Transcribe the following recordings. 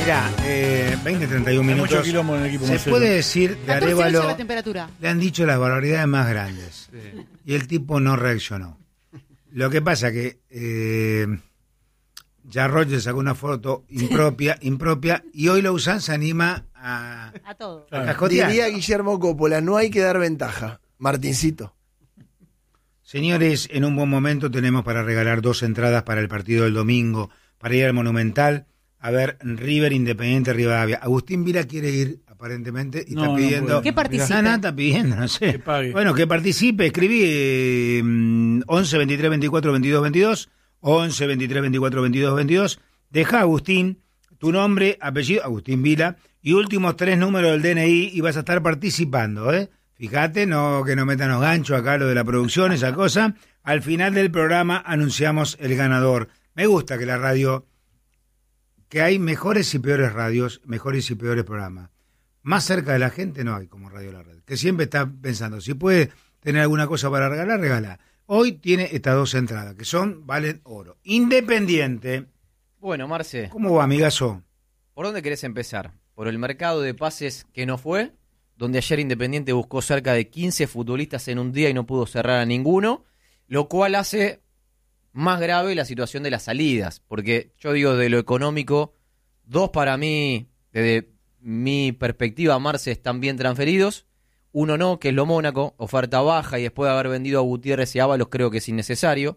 Mirá, 20-31 minutos. Mucho quilombo en el equipo. Se Marcelo. puede decir de 14 Arévalo, la temperatura. le han dicho las barbaridades más grandes. Sí. Y el tipo no reaccionó. Lo que pasa que ya Roger sacó una foto impropia, y hoy Lausanne se anima a todo. A cascotear. Diría Guillermo Coppola, no hay que dar ventaja. Martincito. Señores, en un buen momento tenemos para regalar 2 entradas para el partido del domingo, para ir al Monumental a ver River Independiente Rivadavia. Agustín Vila quiere ir, aparentemente, y está pidiendo... ¿Qué participe? No, está pidiendo, no sé. Que pague. Bueno, que participe, escribí 11 23 24 22 22, 11 23 24 22 22, deja Agustín, tu nombre, apellido, Agustín Vila, y últimos 3 números del DNI, y vas a estar participando, ¿eh? Fíjate, no que no metan los ganchos acá, lo de la producción, esa cosa. Al final del programa anunciamos el ganador. Me gusta que la radio... que hay mejores y peores radios, mejores y peores programas. Más cerca de la gente no hay como Radio La Red, que siempre está pensando, si puede tener alguna cosa para regalar, regala. Hoy tiene estas 2 entradas, que valen oro. Independiente. Bueno, Marce, ¿Cómo va, amigazo? ¿por dónde querés empezar? ¿Por el mercado de pases que no fue? Donde ayer Independiente buscó cerca de 15 futbolistas en un día y no pudo cerrar a ninguno, lo cual hace más grave la situación de las salidas, porque yo digo de lo económico, 2 para mí, desde mi perspectiva, Marce, están bien transferidos, 1 no, que es lo Mónaco, oferta baja, y después de haber vendido a Gutiérrez y Ábalos creo que es innecesario,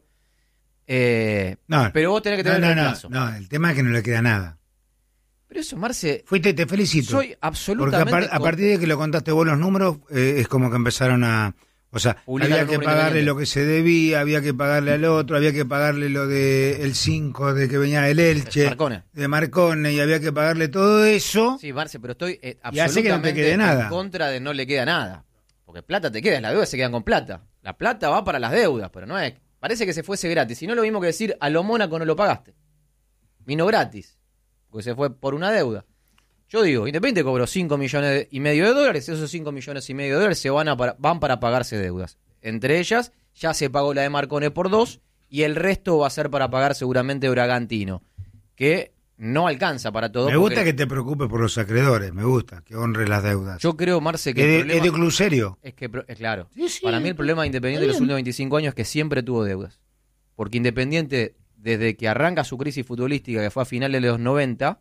No, pero vos tenés que tener reemplazo. No, el tema es que no le queda nada. Pero eso, Marce, Fuiste, te felicito. soy absolutamente... Porque a partir de que lo contaste vos los números, es como que empezaron a... O sea, Publicar había el que número pagarle independiente. lo que se debía, había que pagarle al otro, había que pagarle lo de el 5 de que venía del Elche, de Marcone, y había que pagarle todo eso. Sí, Marce, pero estoy Y hace que no te absolutamente quede nada. en contra de no le queda nada. Porque plata te queda, las deudas se quedan con plata. La plata va para las deudas, pero no es... Parece que se fuese gratis. Y no es lo mismo que decir, a lo Mónaco no lo pagaste. Vino gratis, porque se fue por una deuda. Yo digo, Independiente cobró 5,5 millones de dólares, esos 5,5 millones de dólares van para pagarse deudas. Entre ellas, ya se pagó la de Marcone por 2, y el resto va a ser para pagar seguramente Bragantino, que no alcanza para todo. Me gusta que te preocupes por los acreedores, me gusta, que honres las deudas. Yo creo, Marce, que es de club serio. Es que, claro, Sí, para mí el problema de Independiente de los últimos 25 años es que siempre tuvo deudas. Porque Independiente, desde que arranca su crisis futbolística, que fue a finales de los 90,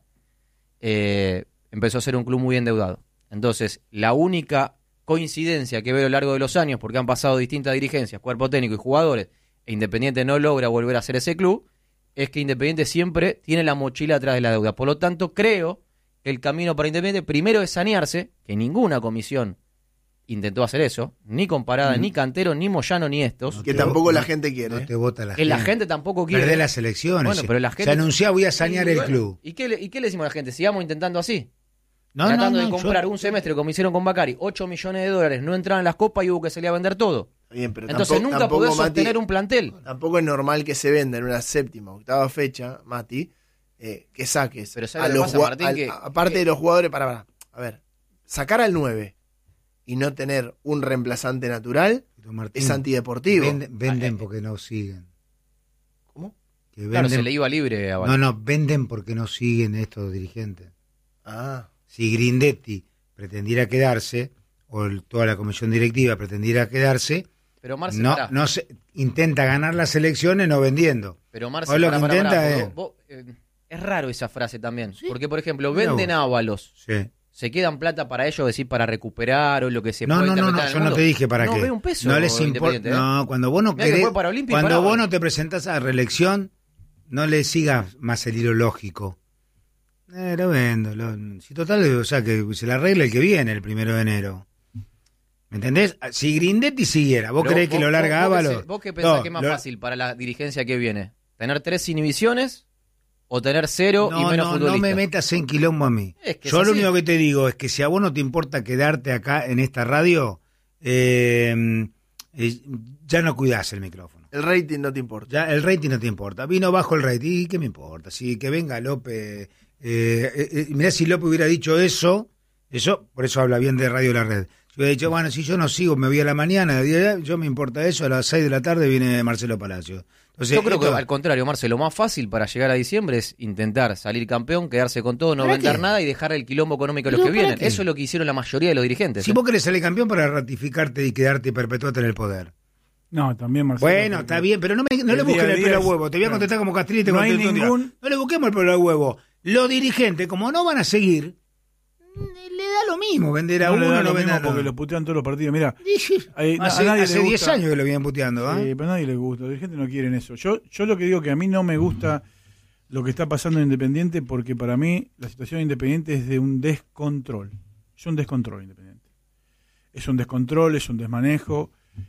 empezó a ser un club muy endeudado. Entonces, la única coincidencia que veo a lo largo de los años, porque han pasado distintas dirigencias, cuerpo técnico y jugadores, e Independiente no logra volver a ser ese club, es que Independiente siempre tiene la mochila atrás de la deuda. Por lo tanto, creo que el camino para Independiente primero es sanearse, que ninguna comisión intentó hacer eso, ni Comparada, ni Cantero, ni Moyano, ni estos. Que tampoco la gente quiere. No te vota la Que gente. la gente tampoco quiere. Perdés las elecciones. Bueno, pero la gente... Se anunció, voy a sanear el Bueno, club. ¿Y qué le decimos a la gente? Sigamos intentando así. No, Tratando no, de comprar un semestre, como hicieron con Bacari, 8 millones de dólares, no entraban en las copas y hubo que salir a vender todo. Bien, pero Entonces nunca podés sostener un plantel. Tampoco es normal que se venda en una 7ª, 8ª fecha, Mati, que saques Pero ¿sabes lo que pasa, Martín? aparte de los jugadores, a ver, sacar al 9 y no tener un reemplazante natural Martín, es antideportivo. Venden porque no siguen. ¿Cómo? Que venden, Claro, se le iba libre a No, venden porque no siguen estos dirigentes. Ah. Si Grindetti pretendiera quedarse, o toda la comisión directiva pretendiera quedarse, Pero Marce, no se intenta ganar las elecciones no vendiendo. Pero Marce, Hoy lo que intenta es... es raro esa frase también. Sí. Porque, por ejemplo, Mira venden vos. Ábalos. Sí. ¿Se quedan plata para ellos, decir, para recuperar o lo que se No, puede no, interpretar en yo el no mundo? te dije para qué. No ve un peso. No les importa. Independiente, ¿eh? No, cuando vos no Mirá que querés, fue para Olimpia y cuando para vos Ábalos. no te presentás a reelección, no le sigas más el hilo lógico. Lo vendo. Si total, o sea, que se la arregle el que viene el 1 de enero. ¿Me entendés? Si Grindetti siguiera, ¿vos Pero creés que lo larga Ábalos? ¿Vos qué pensás que es más fácil para la dirigencia que viene? ¿Tener 3 inhibiciones o tener 0 y menos futbolistas? No me metas en quilombo a mí. Es que es Yo lo así. único que te digo es que si a vos no te importa quedarte acá en esta radio, ya no cuidás el micrófono. El rating no te importa. Ya el rating no te importa. Vino bajo el rating. ¿Y qué me importa? Si que venga López. Mirá, si López hubiera dicho eso, por eso habla bien de Radio La Red. Si hubiera dicho, bueno, si yo no sigo, me voy a la mañana, yo me importa eso, a las 6 de la tarde viene Marcelo Palacio. Entonces, Yo creo que al contrario, Marcelo, lo más fácil para llegar a diciembre es intentar salir campeón, quedarse con todo, no vender nada y dejar el quilombo económico a los que vienen. Eso es lo que hicieron la mayoría de los dirigentes. Si vos querés salir campeón para ratificarte y quedarte y perpetuarte en el poder. No, también Marcelo. Bueno, está bien, pero no le busquen el pelo al huevo. Te voy a contestar como Castrilli y te contesto un día. No le busquemos el pelo al huevo. Los dirigentes, como no van a seguir, le da lo mismo vender a uno, no vender a otro. Porque lo putean todos los partidos. Mirá, hace 10 años que lo vienen puteando. Sí, pero a nadie le gusta. Los dirigentes no quieren eso. Yo lo que digo que a mí no me gusta lo que está pasando en Independiente, porque para mí la situación de Independiente es de un descontrol. Es un descontrol Independiente. Es un descontrol, es un desmanejo.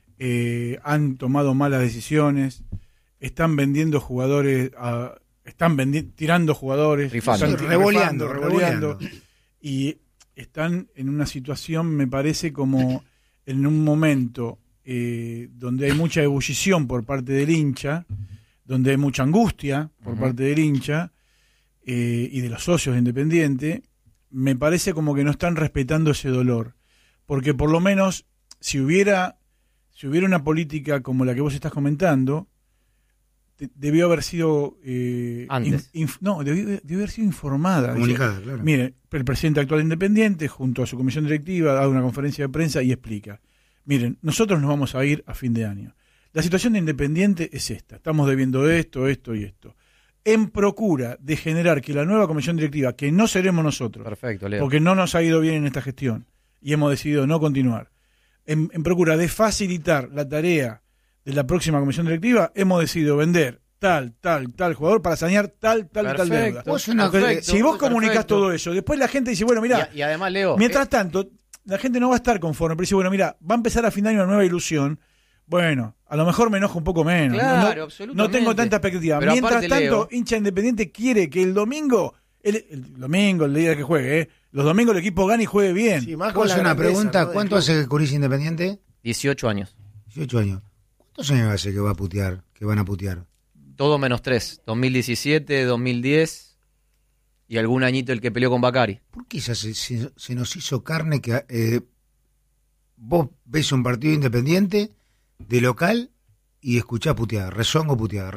Han tomado malas decisiones. Están vendiendo jugadores, tirando jugadores, revoleando. Y están en una situación, me parece, como en un momento donde hay mucha ebullición por parte del hincha, donde hay mucha angustia por parte del hincha y de los socios de Independiente. Me parece como que no están respetando ese dolor, porque por lo menos si hubiera una política como la que vos estás comentando, debió haber sido antes. Debió haber sido informada. Comunicada, claro. Mire, el presidente actual de Independiente, junto a su comisión directiva, da una conferencia de prensa y explica. Miren, nosotros nos vamos a ir a fin de año. La situación de Independiente es esta. Estamos debiendo esto y esto. En procura de generar que la nueva comisión directiva, que no seremos nosotros, perfecto, Leo, porque no nos ha ido bien en esta gestión y hemos decidido no continuar, en procura de facilitar la tarea de la próxima comisión directiva, hemos decidido vender tal jugador para sanear tal deuda. Si vos comunicás todo eso, después la gente dice, bueno, mira, y además, Leo, mientras tanto, la gente no va a estar conforme, pero dice, bueno, mira, va a empezar a fin de año una nueva ilusión. Bueno, a lo mejor me enojo un poco menos. Claro, absolutamente. No tengo tanta expectativa. Pero mientras aparte, tanto, Leo, hincha Independiente quiere que el domingo, el día que juegue, los domingos el equipo gane y juegue bien. Sí, más con una pregunta, ¿no? ¿Cuánto hace que cubrís Independiente? 18 años. 18 años. ¿Cuántos años hace que van a putear? Todo menos 3. 2017, 2010 y algún añito el que peleó con Bacari. ¿Por qué se nos hizo carne que vos ves un partido Independiente de local y escuchás puteada? Rezongo puteada.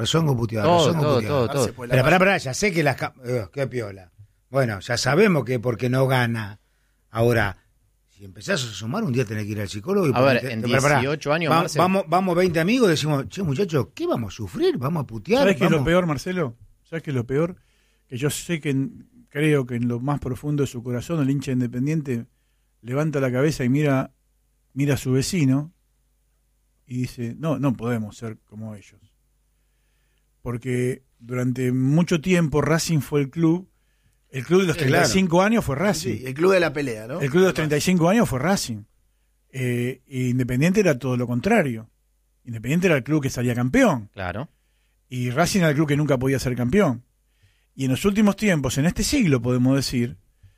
Todo. Pero pará, ya sé que qué piola. Bueno, ya sabemos que porque no gana. Ahora, si empezás a sumar, un día tenés que ir al psicólogo y... A ver, en 18 años, Marcelo, vamos 20 amigos y decimos, che, muchachos, ¿qué vamos a sufrir? ¿Vamos a putear? ¿Sabes qué es lo peor, Marcelo? ¿Sabes qué es lo peor? Que yo sé creo que en lo más profundo de su corazón el hincha Independiente levanta la cabeza y mira a su vecino y dice, no podemos ser como ellos. Porque durante mucho tiempo Racing fue el club de los 35 años fue Racing. Sí, el club de la pelea, ¿no? El club de los 35 años fue Racing. Y Independiente era todo lo contrario. Independiente era el club que salía campeón. Claro. Y Racing era el club que nunca podía ser campeón. Y en los últimos tiempos, en este siglo podemos decir,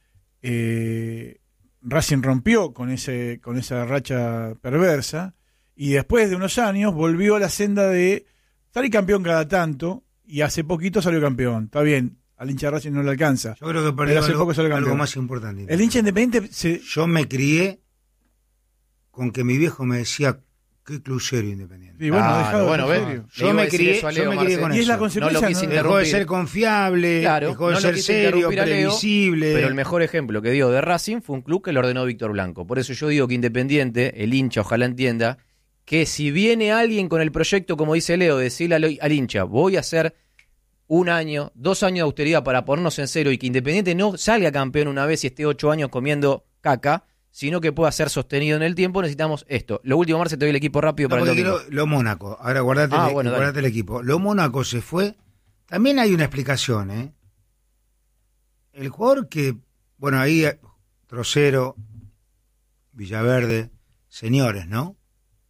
Racing rompió con esa racha perversa y después de unos años volvió a la senda de salir campeón cada tanto y hace poquito salió campeón. Está bien, al hincha de Racing no le alcanza. Yo creo que perdió algo más importante. El hincha Independiente Yo me crié con que mi viejo me decía qué club serio Independiente. Sí, bueno, yo me crié con eso. Y es la consecuencia, dejó de ser confiable, dejó de ser serio, previsible. Pero el mejor ejemplo que dio de Racing fue un club que lo ordenó Víctor Blanco. Por eso yo digo que Independiente, el hincha ojalá entienda, que si viene alguien con el proyecto, como dice Leo, decirle al hincha, voy a hacer 1 año, 2 años de austeridad para ponernos en cero y que Independiente no salga campeón una vez y esté 8 años comiendo caca, sino que pueda ser sostenido en el tiempo, necesitamos esto. Lo último, Marce, te doy el equipo rápido para el domingo. Lo Mónaco, ahora guardate el equipo. Lo Mónaco se fue, también hay una explicación, ¿eh? El jugador que, bueno, ahí Trocero, Villaverde, señores, ¿no?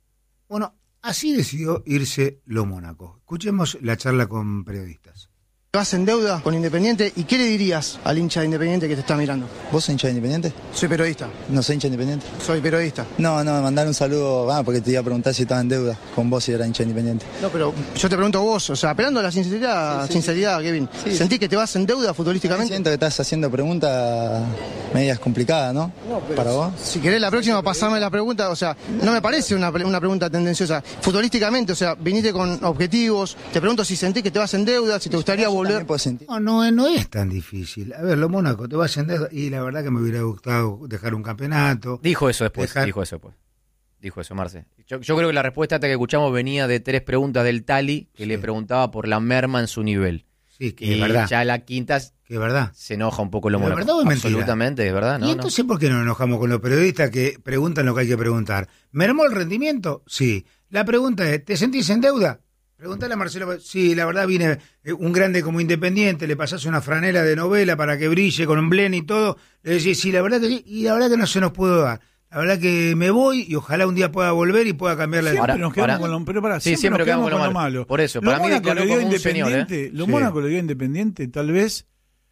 Bueno, así decidió irse Lo Mónaco. Escuchemos la charla con periodistas. Vas en deuda con Independiente, ¿y qué le dirías al hincha de Independiente que te está mirando? ¿Vos sos hincha de Independiente? Soy periodista. ¿No soy hincha de Independiente? Soy periodista. No, me mandaron un saludo, porque te iba a preguntar si estaba en deuda con vos y era hincha de Independiente. No, pero yo te pregunto a vos, o sea, apelando a la sinceridad, Kevin. Sí. ¿Sentís que te vas en deuda futbolísticamente? Siento que estás haciendo preguntas medias complicadas, ¿no? Para vos. Si querés la próxima pasarme la pregunta, o sea, no me parece una pregunta tendenciosa. Futbolísticamente, o sea, viniste con objetivos, te pregunto si sentís que te vas en deuda, si te gustaría volver. No es tan difícil. A ver, lo Mónaco, te vas en deuda, y la verdad que me hubiera gustado dejar un campeonato. Dijo eso después. Dijo eso, Marce. Yo creo que la respuesta que escuchamos venía de 3 preguntas del Tali, que le preguntaba por la merma en su nivel. Sí, que es verdad. Ya la quinta que es verdad. Se enoja un poco lo Mónaco. ¿Es verdad o es mentira? Absolutamente, es verdad. ¿Y entonces por qué nos enojamos con los periodistas que preguntan lo que hay que preguntar? ¿Mermó el rendimiento? Sí. La pregunta es, ¿te sentís en deuda? Pregúntale a Marcelo. Sí, la verdad vine un grande como Independiente, le pasás una franela de novela para que brille con un blend y todo. Le decís, sí, la verdad que sí, y la verdad que no se nos puede dar. La verdad que me voy y ojalá un día pueda volver y pueda cambiar la... Siempre nos quedamos con lo, pero siempre nos quedamos con lo malo. Por eso, para mí Mónaco le dio como Independiente, lo Mónaco le dio Independiente, tal vez,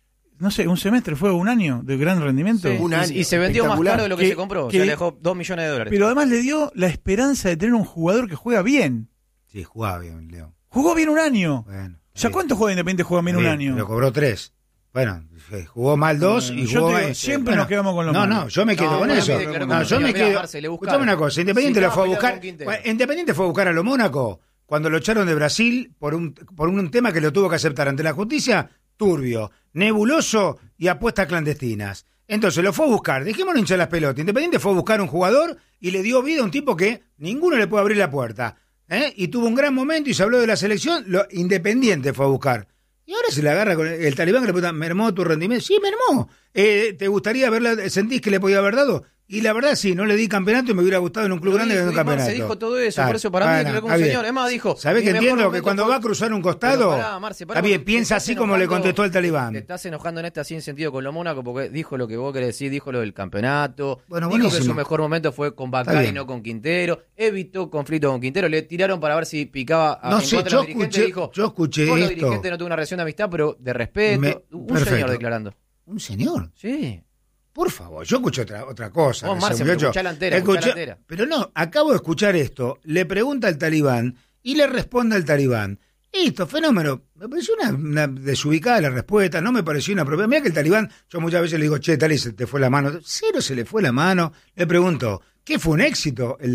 no sé, un semestre fue un año de gran rendimiento. Sí. Un año. Y se vendió más caro de lo que se compró, se dejó $2 millones. Pero además le dio la esperanza de tener un jugador que juega bien. Sí, jugaba bien, Leo. Jugó bien un año. Bueno, ¿Ya cuánto juega Independiente juega bien un año? Pero cobró 3. Bueno, jugó mal 2 y jugó mal. Siempre nos quedamos con lo malo. No, yo me quedo con eso. Yo me quedo. Escuchame una cosa, Independiente lo fue a buscar. Independiente fue a buscar a lo Mónaco cuando lo echaron de Brasil por un tema que lo tuvo que aceptar ante la justicia, turbio, nebuloso y apuestas clandestinas. Entonces lo fue a buscar, dejémoslo hinchar las pelotas. Independiente fue a buscar un jugador y le dio vida a un tipo que ninguno le puede abrir la puerta. Y tuvo un gran momento y se habló de la selección, Independiente fue a buscar. Y ahora se le agarra con el talibán que le pregunta, ¿mermó tu rendimiento? Sí, mermó. ¿Te gustaría verla? ¿Sentís que le podía haber dado? Y la verdad sí, no le di campeonato y me hubiera gustado en un club grande que un campeonato. Se dijo todo eso, por eso para mí que como un señor. Es más, dijo... ¿Sabés que entiendo que cuando va a cruzar un costado, piensa así como le contestó el talibán? Te estás enojando en este así en sentido con lo Mónaco porque dijo lo que vos querés decir, dijo lo del campeonato, dijo que su mejor momento fue con Bacay y no con Quintero, evitó conflicto con Quintero, le tiraron para ver si picaba en contra de los dirigentes, yo escuché esto. Los dirigentes no tuvo una relación de amistad, pero de respeto. Un señor declarando. ¿Un señor? Sí. Por favor, yo escucho otra cosa. Vos, Marce, escuchá la entera, pero no, acabo de escuchar esto. Le pregunta al talibán y le responde al talibán. Esto, fenómeno. Me pareció una desubicada la respuesta, no me pareció una propia. Mira que el talibán, yo muchas veces le digo, che, Tali, se te fue la mano. Cero se le fue la mano. Le pregunto, ¿qué fue un éxito el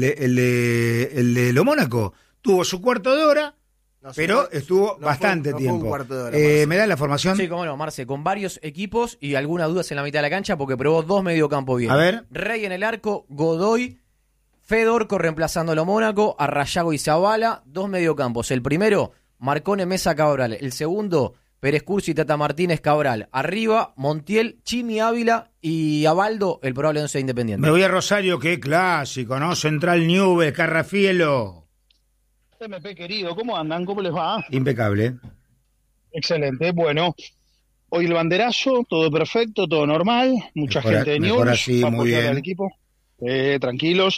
de lo Mónaco? Tuvo su cuarto de hora. Pero estuvo bastante tiempo. ¿Me da la formación? Sí, cómo no, Marce, con varios equipos y algunas dudas en la mitad de la cancha porque probó 2 mediocampos bien. A ver. Rey en el arco, Godoy, Fedorco reemplazando a lo Mónaco, Arrayago y Zavala, 2 mediocampos. El primero, Marcone, Mesa, Cabral. El segundo, Pérez Cursi, Tata Martínez, Cabral. Arriba, Montiel, Chimi, Ávila y Abaldo, el probable 11 Independiente. Me voy a Rosario, qué clásico, ¿no? Central Newell's, Carrafielo. MP querido, ¿cómo andan? ¿Cómo les va? Impecable. Excelente, bueno. Hoy el banderazo, todo perfecto, todo normal, mucha gente de Newell's así, para muy apoyar bien. al equipo. Tranquilos.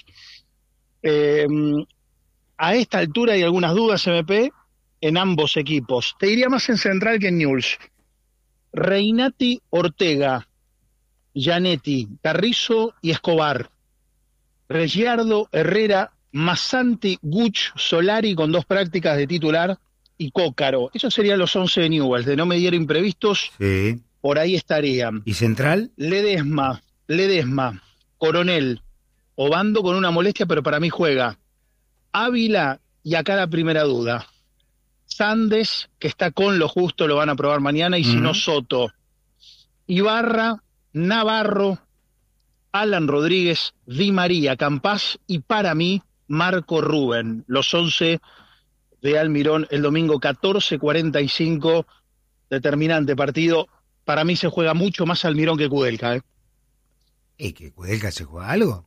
A esta altura hay algunas dudas, MP, en ambos equipos. Te diría más en Central que en Newell's. Reinati, Ortega, Gianetti, Carrizo y Escobar. Reggiardo, Herrera, Massanti, Guch, Solari con 2 prácticas de titular y Cócaro. Esos serían los 11 de Newell's. De no medir imprevistos, sí. Por ahí estarían. ¿Y Central? Ledesma, Coronel, Obando con una molestia, pero para mí juega. Ávila, y acá la primera duda. Sandes, que está con lo justo, lo van a probar mañana, y si no, Soto. Ibarra, Navarro, Alan Rodríguez, Di María, Campás y para mí Marco Rubén, los 11 de Almirón el domingo 14:45, determinante partido. Para mí se juega mucho más Almirón que Kudelka. ¿Que Kudelka se juega algo?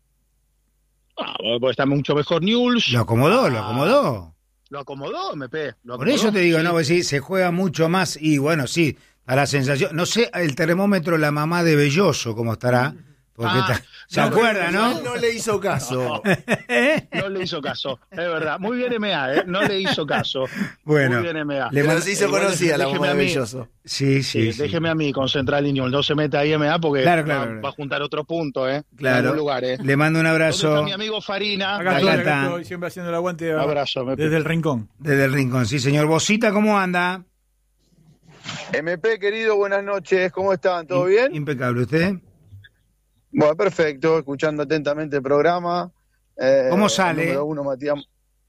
Pues está mucho mejor Newell's. Lo acomodó. Lo acomodó, MP. Por eso te digo, sí. No, pues sí, se juega mucho más y bueno, sí, a la sensación, no sé, el termómetro, la mamá de Belloso, cómo estará, Porque ¿se acuerda, no? No le hizo caso. No le hizo caso, es verdad. Muy bien MA, no le hizo caso. Bueno, muy bien MA. Pero sí se conocía la bomba de Belloso. Sí. Déjeme a mí con Central y Newell's, no se meta ahí MA porque Claro. Va a juntar otro punto, Claro. en algún lugar, Le mando un ¿Dónde abrazo. está mi amigo Farina? Acá Acá estoy, está. siempre haciendo el aguante Abrazo, desde el rincón. Desde el rincón, sí, señor. Bocita, ¿cómo anda? MP, querido, buenas noches. ¿Cómo están? ¿Todo bien? Impecable. ¿Usted? Bueno, perfecto. Escuchando atentamente el programa. ¿Cómo sale? Número 1, Matías.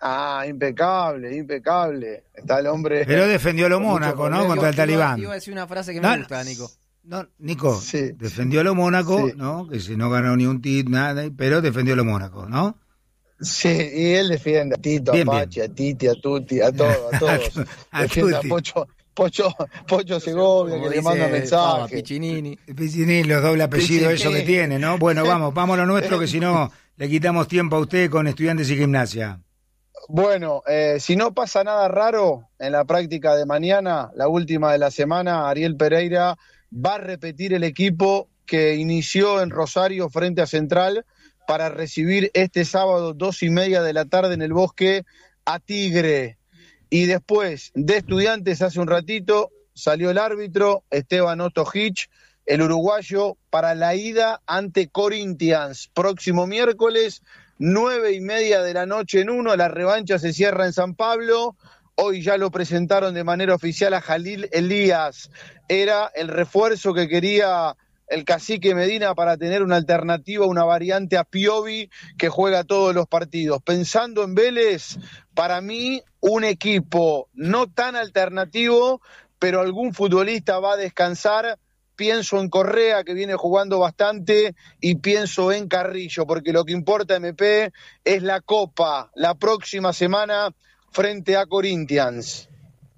Impecable. Está el hombre. Pero defendió a lo con mucho Mónaco, ¿no? poder. Contra el Talibán. Iba a decir una frase que No, me gusta, Nico. No, Nico, Sí. defendió a lo Mónaco, Sí. ¿no? Que si no ganó ni un tit, nada, pero defendió a lo Mónaco, ¿no? Sí, y él defiende a Tito, Bien, a Pachi, bien. a Titi, a Tuti, a todos. A Defiende Tuti. a Pocho Segovia, Como que le dice manda mensajes. Piccinini. Piccinini, los doble apellidos, eso que tiene, ¿no? Bueno, vamos a lo nuestro, que si no le quitamos tiempo a usted con Estudiantes y Gimnasia. Bueno, si no pasa nada raro en la práctica de mañana, la última de la semana, Ariel Pereira va a repetir el equipo que inició en Rosario frente a Central para recibir este sábado 2:30 de la tarde en el Bosque a Tigre. Y después de Estudiantes, hace un ratito, salió el árbitro Esteban Ostojic, el uruguayo, para la ida ante Corinthians. Próximo miércoles, 9:30 de la noche en 1, la revancha se cierra en San Pablo. Hoy ya lo presentaron de manera oficial a Jalil Elías. Era el refuerzo que quería el cacique Medina para tener una alternativa, una variante a Piovi, que juega todos los partidos. Pensando en Vélez, para mí un equipo no tan alternativo, pero algún futbolista va a descansar. Pienso en Correa, que viene jugando bastante, y pienso en Carrillo, porque lo que importa, MP, es la Copa, la próxima semana frente a Corinthians.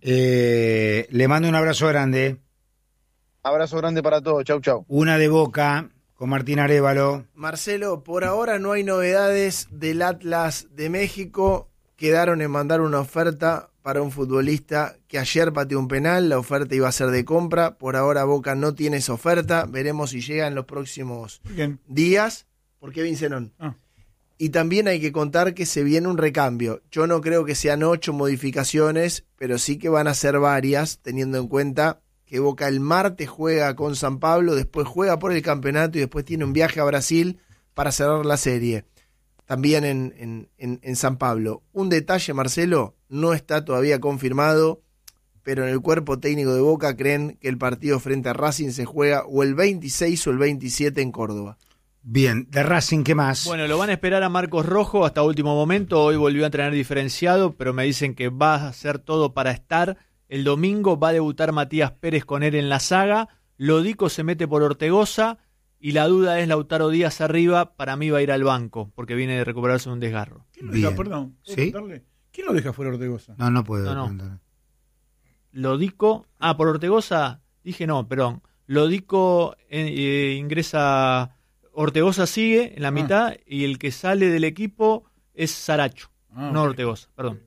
Le mando un abrazo grande. Abrazo grande para todos, chau. Una de Boca con Martín Arévalo. Marcelo, por ahora no hay novedades del Atlas de México. Quedaron en mandar una oferta para un futbolista que ayer pateó un penal. La oferta iba a ser de compra. Por ahora Boca no tiene esa oferta. Veremos si llega en los próximos días. ¿Por qué Vincenón? Y también hay que contar que se viene un recambio. Yo no creo que sean 8 modificaciones, pero sí que van a ser varias, teniendo en cuenta que Boca el martes juega con San Pablo, después juega por el campeonato y después tiene un viaje a Brasil para cerrar la serie. También en San Pablo. Un detalle, Marcelo, no está todavía confirmado, pero en el cuerpo técnico de Boca creen que el partido frente a Racing se juega o el 26 o el 27 en Córdoba. Bien, de Racing, ¿qué más? Bueno, lo van a esperar a Marcos Rojo hasta último momento. Hoy volvió a entrenar diferenciado, pero me dicen que va a hacer todo para estar. El domingo va a debutar Matías Pérez con él en la saga. Lodico se mete por Ortegoza. Y la duda es Lautaro Díaz arriba. Para mí va a ir al banco, porque viene de recuperarse de un desgarro. ¿Quién lo deja, perdón? ¿Sí? ¿Quién lo deja fuera Ortegoza? No puedo. No. Lodico. Por Ortegoza. Dije no, perdón. Lodico ingresa. Ortegoza sigue en la mitad. Y el que sale del equipo es Saracho. No Ortegoza, perdón.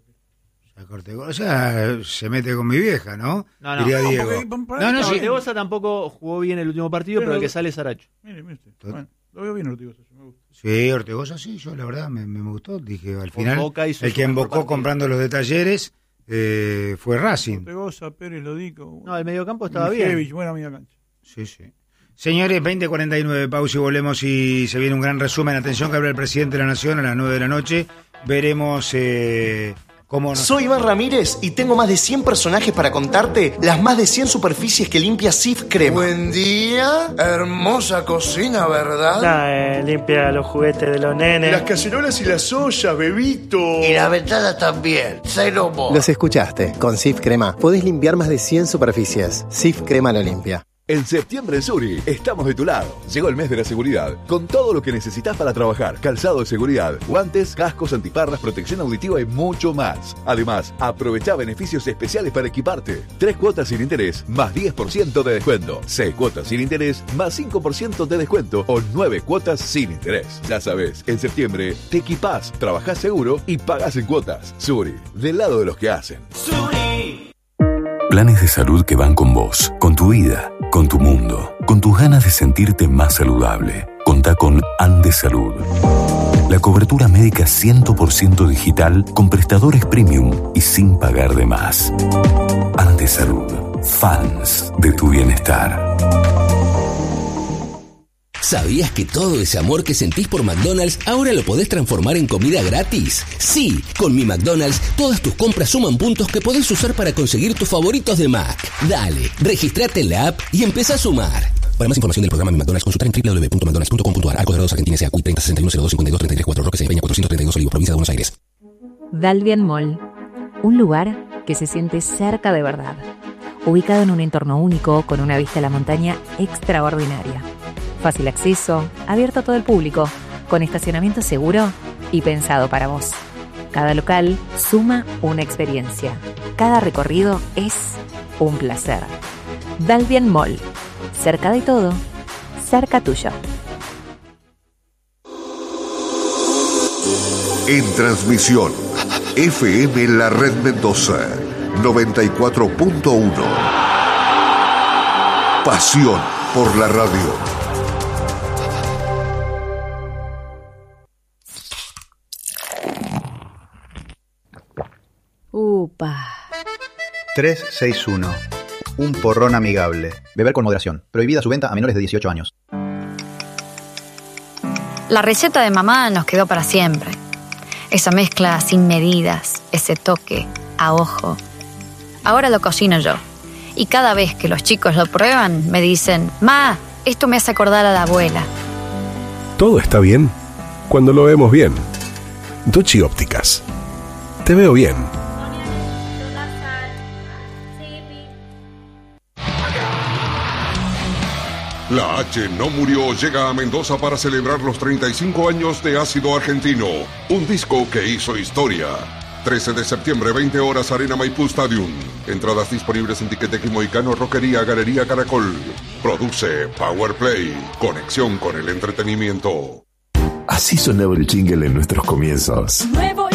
O sea, se mete con mi vieja, ¿no? No. Diría Diego. Sí. Ortegoza tampoco jugó bien el último partido, pero el que sale es Saracho. Mire usted. Bueno, lo veo bien Ortegoza, me gusta. Sí, Ortegoza sí, yo la verdad me gustó. Dije, al final, el que invocó partido. comprando los de Talleres fue Racing. Ortegoza, Pérez, Lodico. No, el mediocampo estaba bien. Buena media cancha. Sí. Señores, 20:49, pausa y volvemos y se viene un gran resumen. Atención que habla el presidente de la Nación a las 9 de la noche. Veremos cómo... Soy Iván Ramírez y tengo más de 100 personajes para contarte las más de 100 superficies que limpia Cif Crema. Buen día, hermosa cocina, ¿verdad? Limpia los juguetes de los nenes. Las cacerolas y las ollas, bebito. Y la ventana también, cero mo. Los escuchaste, con Cif Crema podés limpiar más de 100 superficies. Cif Crema lo limpia. En septiembre en Suri estamos de tu lado. Llegó el mes de la seguridad, con todo lo que necesitas para trabajar. Calzado de seguridad, guantes, cascos, antiparras, protección auditiva y mucho más. Además, aprovecha beneficios especiales para equiparte. 3 cuotas sin interés, más 10% de descuento. 6 cuotas sin interés, más 5% de descuento. O 9 cuotas sin interés. Ya sabes, en septiembre te equipás, trabajás seguro y pagás en cuotas. Suri, del lado de los que hacen. Suri. Planes de salud que van con vos, con tu vida, con tu mundo. Con tus ganas de sentirte más saludable, contá con Andesalud. La cobertura médica 100% digital con prestadores premium y sin pagar de más. Andesalud. Fans de tu bienestar. ¿Sabías que todo ese amor que sentís por McDonald's ahora lo podés transformar en comida gratis? Sí, con Mi McDonald's todas tus compras suman puntos que podés usar para conseguir tus favoritos de Mac. Dale, registrate en la app y empezá a sumar. Para más información del programa Mi McDonald's, consultar en www.mcdonalds.com.ar. Arcos Dorados, Argentina, SACUI 306102523334, Roque Peña 432 Olivos, Provincia de Buenos Aires. Dalvian Mall, un lugar que se siente cerca de verdad, ubicado en un entorno único con una vista a la montaña extraordinaria. Fácil acceso, abierto a todo el público, con estacionamiento seguro y pensado para vos. Cada local suma una experiencia. Cada recorrido es un placer. Dalvian Mall. Cerca de todo, cerca tuyo. En transmisión, FM La Red Mendoza, 94.1. Pasión por la radio. Upa. 361. Un porrón amigable. Beber con moderación. Prohibida su venta a menores de 18 años. La receta de mamá nos quedó para siempre. Esa mezcla sin medidas, ese toque a ojo. Ahora lo cocino yo. Y cada vez que los chicos lo prueban, me dicen: "Ma, esto me hace acordar a la abuela". Todo está bien cuando lo vemos bien. Dochi Ópticas. Te veo bien. La H no murió llega a Mendoza para celebrar los 35 años de Ácido Argentino, un disco que hizo historia. 13 de septiembre, 20 horas, Arena Maipú Stadium. Entradas disponibles en Tiquetex Moicano, Roquería, Galería Caracol. Produce Power Play, conexión con el entretenimiento. Así sonaba el jingle en nuestros comienzos. Nuevo